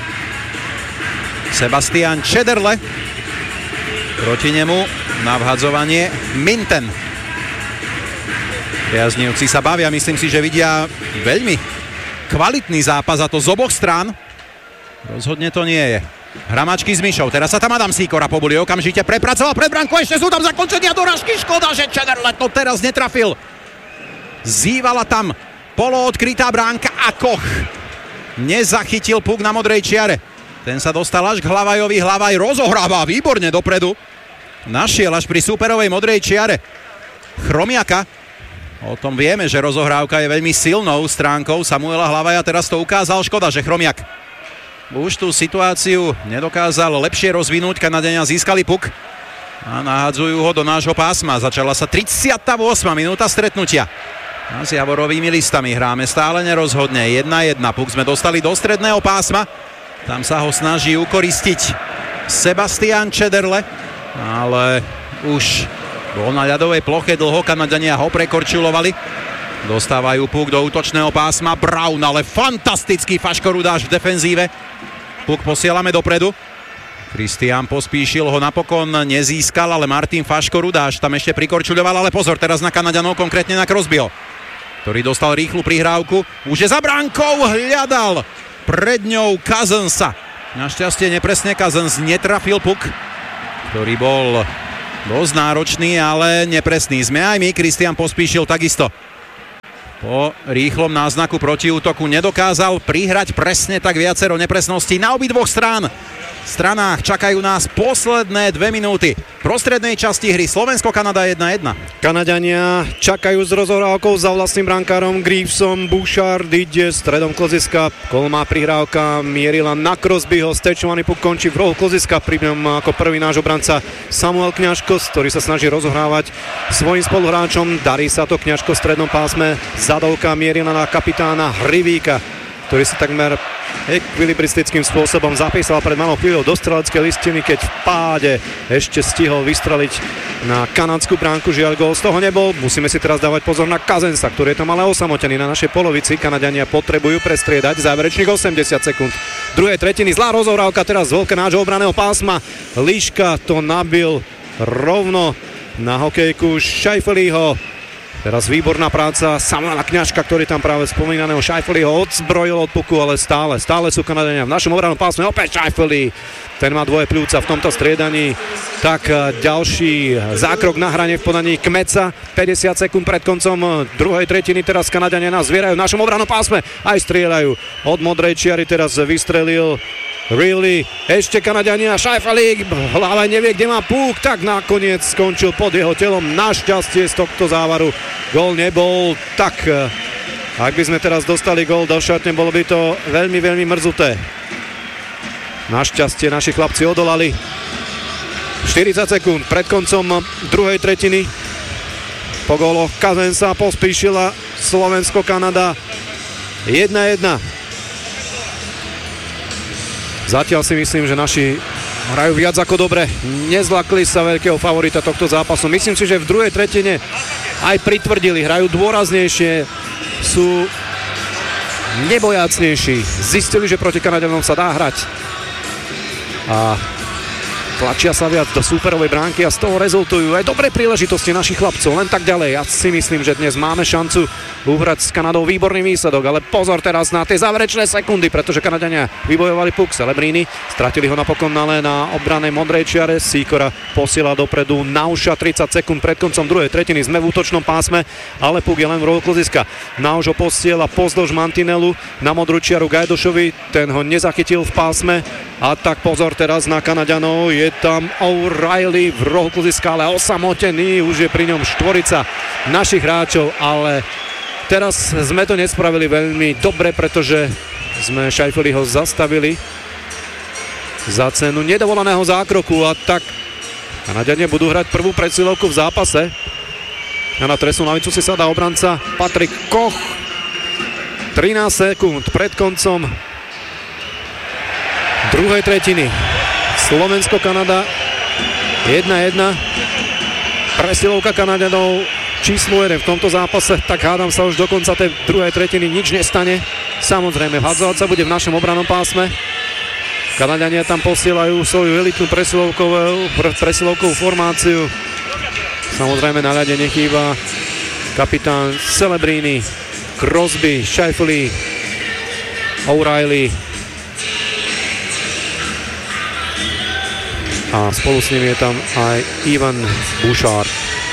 Speaker 5: Sebastian Čederle. Proti nemu na vhadzovanie Minten. Priaznivci sa bavia, myslím si, že vidia veľmi kvalitný zápas, a to z oboch strán. Rozhodne to nie je hramačky s myšou. Teraz sa tam Adam Sýkora pobuli, okamžite prepracoval pred bránku, ešte sú tam zakončenia dorážky. Škoda, že Čederle to teraz netrafil. Zývala tam poloodkrytá bránka a Koch nezachytil puk na modrej čiare. Ten sa dostal až k Hlavajovi, Hlavaj rozohráva výborne dopredu. Našiel až pri súperovej modrej čiare Chromiaka. O tom vieme, že rozohrávka je veľmi silnou stránkou Samuela Hlavaja. Teraz to ukázal, škoda, že Chromiak už tú situáciu nedokázal lepšie rozvinúť. Kanadenia získali puk a nahádzajú ho do nášho pásma. Začala sa tridsiata ôsma minúta stretnutia. A s Javorovými listami hráme stále nerozhodne. jedna jedna. Puk sme dostali do stredného pásma. Tam sa ho snaží ukoristiť Sebastian Čederle, ale už bol na ľadovej ploche dlho, Kanadania ho prekorčulovali. Dostávajú puk do útočného pásma. Brown, ale fantastický Faško Rudáš v defenzíve. Puk posielame dopredu. Kristián Pospíšil ho napokon nezískal, ale Martin Faško Rudáš tam ešte prikorčuľoval, ale pozor teraz na Kanaďanov, konkrétne na Crosbyho, ktorý dostal rýchlu prihrávku. Už je za bránkou, hľadal pred ňou Cousinsa. Našťastie nepresne Cousins netrafil puk, ktorý bol dosť náročný, ale nepresný. Sme aj my, Kristián Pospíšil takisto. Po rýchlom náznaku protiútoku nedokázal prihrať presne tak viacero nepresností na obidvoch strán. stranách čakajú nás posledné dve minúty prostrednej časti hry. Slovensko-Kanada jedna jedna.
Speaker 4: Kanadania čakajú s rozohrávkou za vlastným brankárom Greavesom. Bouchard ide stredom kloziska. Kolmá prihrávka mierila na Crosbyho. Stečovaný puk končí v rohu kloziska. Pri ňom ako prvý náš obranca Samuel Kňažko, ktorý sa snaží rozohrávať svojim spoluhráčom. Darí sa to, Kňažko v strednom pásme. Zadovka mierila na kapitána Hrivíka, ktorý si takmer ekvilibristickým spôsobom zapísal pred malou chvíľou do streleckej listiny, keď v páde ešte stihol vystreliť na kanadskú bránku. Žiaľ, gól z toho nebol. Musíme si teraz dávať pozor na Cousinsa, ktorý je tam ale osamotený na našej polovici. Kanadiania potrebujú prestriedať záverečných osemdesiat sekúnd. Druhej tretiny zlá rozohrávka teraz z veľká nášho obraného pásma. Liška to nabil rovno na hokejku Scheifeleho. Teraz výborná práca Samuela Kňažka, ktorý tam práve spomínaného Scheifeleho odzbrojil od puku, ale stále, stále sú Kanadiania v našom obranom pásme. Opäť Scheifele, ten má dvoje pľúca v tomto striedaní. Tak ďalší zákrok na hrane v podaní Kmeca. päťdesiat sekúnd pred koncom druhej tretiny. Teraz Kanadiania nás zvierajú v našom obranom pásme. Aj strieľajú. Od modrej čiary teraz vystrelil Really, ešte Kanadiania, Scheifele, hlava nevie, kde má púk, tak nakoniec skončil pod jeho telom. Našťastie z tohto závaru gól nebol, tak ak by sme teraz dostali gól do šatne, bolo by to veľmi, veľmi mrzuté. Našťastie naši chlapci odolali. štyridsať sekúnd pred koncom druhej tretiny. Po góloch Cousinsa, Pospíšila, Slovensko-Kanada jedna jedna. Zatiaľ si myslím, že naši hrajú viac ako dobre. Nezlakli sa veľkého favorita tohto zápasu. Myslím si, že v druhej tretine aj pritvrdili, hrajú dôraznejšie, sú nebojácnejší. Zistili, že proti Kanadianom sa dá hrať. A tlačia sa viac do súperovej bránky a z toho rezultujú aj dobré príležitosti našich chlapcov. Len tak ďalej. Ja si myslím, že dnes máme šancu uhrať s Kanadou výborný výsledok, ale pozor teraz na tie záverečné sekundy, pretože Kanadiania vybojovali puk. Celebrini stratili ho napokon ale na obranej modrej čiare. Sýkora posiela dopredu Nauša. tridsať sekúnd pred koncom druhej tretiny. Sme v útočnom pásme, ale puk je len v rohu kluziska. Nauš ho posiela pozdĺž mantinelu na modrú čiaru Gajdošovi. Ten ho nezachytil v pásme. A tak pozor teraz na Kanadianov. Je tam O'Reilly v rohu kluziska, ale osamotený. Už je pri ňom štvorica našich hráčov, ale teraz sme to nespravili veľmi dobre, pretože sme Scheifeleho zastavili za cenu nedovolaného zákroku a tak Kanadiania budú hrať prvú presilovku v zápase. A na trestnú lavicu si sadá obranca Patrik Koch. trinásť sekúnd pred koncom druhej tretiny. Slovensko-Kanada jedna jedna. Presilovka Kanadianov číslo jeden v tomto zápase, tak hádam sa už do konca tej druhej tretiny nič nestane. Samozrejme, vhadzovať sa bude v našom obranom pásme. Kanadiania tam posielajú svoju elitnú presilovkovú, presilovkovú formáciu. Samozrejme na ľade nechýba kapitán Celebrini, Crosby, Scheifele, O'Reilly a spolu s ním je tam aj Ivan Bouchard.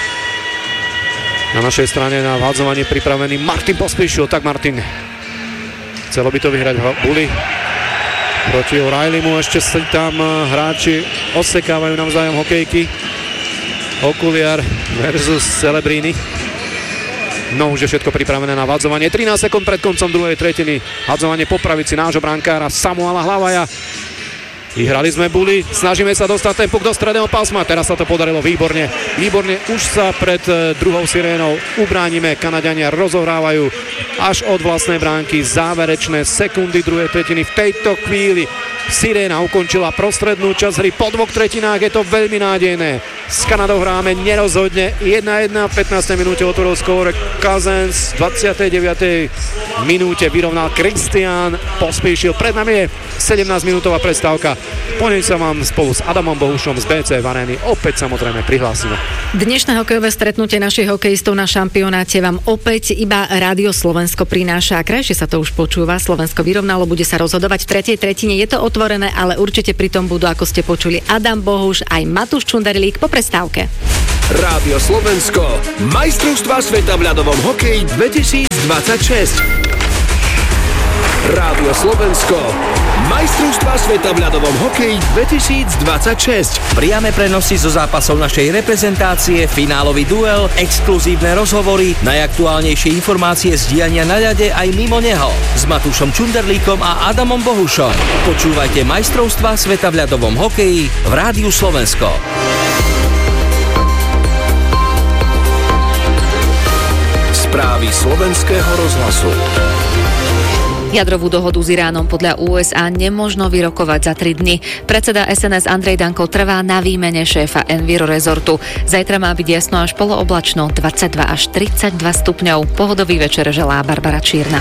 Speaker 4: Na našej strane na vhádzovanie pripravený Martin Pospíšil. Tak Martin, chcelo by to vyhrať Bully proti O'Reillymu. Ešte si tam hráči odsekávajú navzájom hokejky. Okuliar versus Celebrini. No už je všetko pripravené na vhádzovanie. trinásť sekúnd pred koncom druhej tretiny. Vhádzovanie po pravici nášho brankára Samuela Hlavaja. Vyhrali sme Bully, snažíme sa dostať ten puk do stredného pásma, teraz sa to podarilo výborne, výborne, už sa pred druhou sirénou ubránime, Kanadiania rozohrávajú až od vlastnej bránky, záverečné sekundy druhej tretiny. V tejto chvíli siréna ukončila prostrednú časť hry, po dvoch tretinách je to veľmi nádejné. S Kanadou hráme nerozhodne, jedna jedna, v pätnástej minúte otvoril skóre Cousins, v dvadsiatej deviatej minúte vyrovnal Christian Pospíšil, pred nami je sedemnásťminútová prestávka. Po nej sa vám spolu s Adamom Bohušom z bé cé ef Arény opäť samozrejme prihlásime.
Speaker 3: Dnešné hokejové stretnutie našich hokejistov na šampionáte vám opäť iba Rádio Slovensko prináša a krajšie sa to už počúva. Slovensko vyrovnalo, bude sa rozhodovať v tretej tretine. Je to otvorené, ale určite pri tom budú, ako ste počuli, Adam Bohuš aj Matúš Čunderlík po prestávke.
Speaker 2: Rádio Slovensko, majstrovstvá sveta v ľadovom hokeji dvetisícdvadsaťšesť. Rádio Slovensko, majstrovstvá sveta v ľadovom hokeji dvetisícdvadsaťšesť.
Speaker 9: Priame prenosy zo zápasov našej reprezentácie, finálový duel, exkluzívne rozhovory, najaktuálnejšie informácie z diania na ľade aj mimo neho. S Matúšom Čunderlíkom a Adamom Bohušom. Počúvajte majstrovstvá sveta v ľadovom hokeji v Rádiu Slovensko.
Speaker 2: Správy slovenského rozhlasu.
Speaker 3: Jadrovú dohodu s Iránom podľa ú es á nemožno vyrokovať za tri dni. Predseda es en es Andrej Danko trvá na výmene šéfa Enviro Resortu. Zajtra má byť jasno až polooblačno, dvadsaťdva až tridsaťdva stupňov. Pohodový večer želá Barbara Čírna.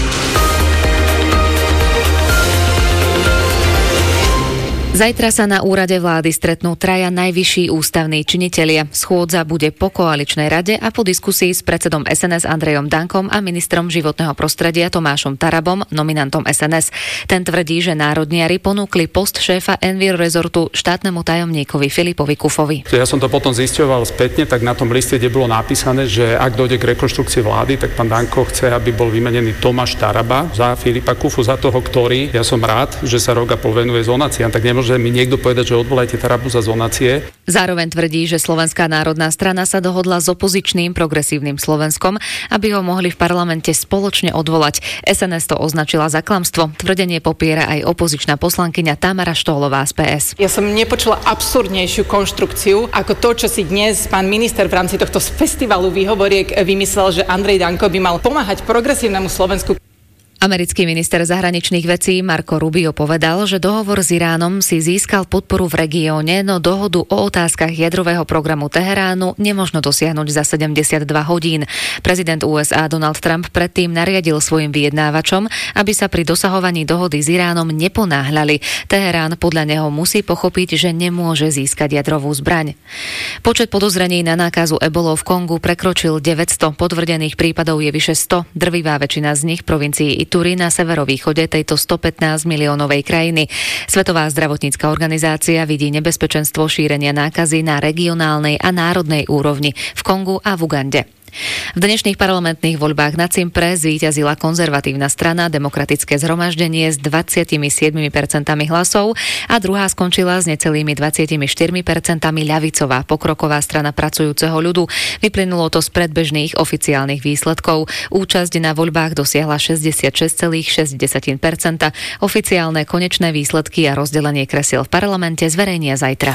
Speaker 3: Zajtra sa na úrade vlády stretnú traja najvyšší ústavní činitelia. Schôdza bude po koaličnej rade a po diskusii s predsedom es en es Andrejom Dankom a ministrom životného prostredia Tomášom Tarabom, nominantom es en es. Ten tvrdí, že národniari ponúkli post šéfa Enviro Resortu štátnemu tajomníkovi Filipovi Kufovi.
Speaker 10: Ja som to potom zisťoval spätne, tak na tom liste, kde bolo napísané, že ak dojde k rekonštrukcii vlády, tak pán Danko chce, aby bol vymenený Tomáš Taraba za Filipa Kufu, za toho, ktorý, ja som rád, že sa rok a pol venuje zonáciám, tak Môže mi niekto povedať, že odvolajte Tarabu za zonácie.
Speaker 3: Zároveň tvrdí, že Slovenská národná strana sa dohodla s opozičným Progresívnym Slovenskom, aby ho mohli v parlamente spoločne odvolať. es en es to označila za klamstvo. Tvrdenie popiera aj opozičná poslankyňa Tamara Štohlová z pé es.
Speaker 11: Ja som nepočula absurdnejšiu konštrukciu ako to, čo si dnes pán minister v rámci tohto festivalu výhovoriek vymyslel, že Andrej Danko by mal pomáhať Progresívnemu Slovensku.
Speaker 3: Americký minister zahraničných vecí Marco Rubio povedal, že dohovor s Iránom si získal podporu v regióne, no dohodu o otázkach jadrového programu Teheránu nemožno dosiahnuť za sedemdesiatdva hodín. Prezident ú es á Donald Trump predtým nariadil svojim vyjednávačom, aby sa pri dosahovaní dohody s Iránom neponáhľali. Teherán podľa neho musí pochopiť, že nemôže získať jadrovú zbraň. Počet podozrení na nákazu ebolou v Kongu prekročil deväťsto. Potvrdených prípadov je vyše sto. Drvivá väčšina z nich v provincii Ituri na severovýchode tejto stopätnásť miliónovej krajiny. Svetová zdravotnícka organizácia vidí nebezpečenstvo šírenia nákazy na regionálnej a národnej úrovni v Kongu a v Ugande. V dnešných parlamentných voľbách na Cypre zvíťazila konzervatívna strana Demokratické zhromaždenie s dvadsaťsedem percent hlasov a druhá skončila s necelými dvadsaťštyri percent ľavicová pokroková strana pracujúceho ľudu. Vyplynulo to z predbežných oficiálnych výsledkov. Účasť na voľbách dosiahla šesťdesiatšesť celá šesť percent. Oficiálne konečné výsledky a rozdelenie kresiel v parlamente zverejnia zajtra.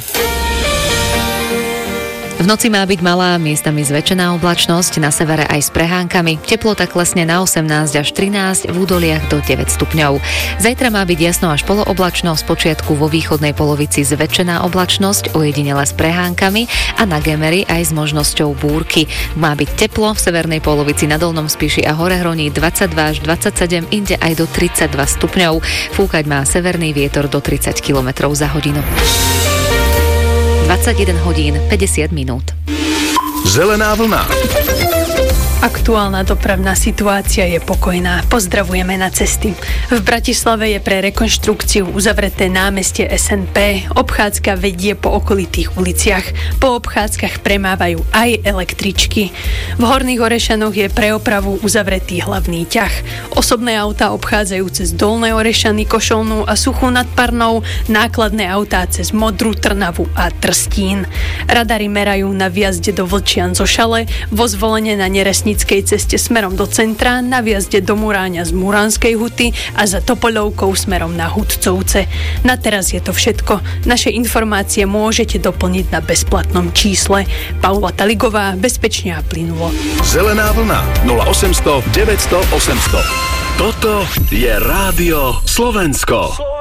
Speaker 3: V noci má byť malá, miestami zväčšená oblačnosť, na severe aj s prehánkami. Teplota klesne na osemnásť až trinásť, v údoliach do deväť stupňov. Zajtra má byť jasno až polooblačno, spočiatku vo východnej polovici zväčšená oblačnosť, ojedinele s prehánkami a na Gemeri aj s možnosťou búrky. Má byť teplo, v severnej polovici na Dolnom Spiši a Horehroní dvadsaťdva až dvadsaťsedem, inde aj do tridsaťdva stupňov. Fúkať má severný vietor do tridsať kilometrov za hodinu. dvadsaťjeden hodín, päťdesiat minút.
Speaker 2: Zelená vlna.
Speaker 12: Aktuálna dopravná situácia je pokojná. Pozdravujeme na cesty. V Bratislave je pre rekonštrukciu uzavreté námestie es en pé. Obchádzka vedie po okolitých uliciach. Po obchádzkach premávajú aj električky. V Horných Orešanoch je pre opravu uzavretý hlavný ťah. Osobné autá obchádzajú cez Dolné Orešany, Košolnú a Suchú nad Parnou, nákladné autá cez Modru, Trnavu a Trstín. Radary merajú na vjazde do Vlčian zo Šale, vo Zvolene na Neresnickej ceste smerom do centra, na vjazde do Muráňa z Muránskej Huty a za Topoľovkou smerom na Hudcovce. Na teraz je to všetko. Naše informácie môžete doplniť na bezplatnom čísle. Paula Taligová, bezpečne a plynulo.
Speaker 2: Zelená vlna nula osemsto deväťsto osemsto. Toto je Rádio Slovensko.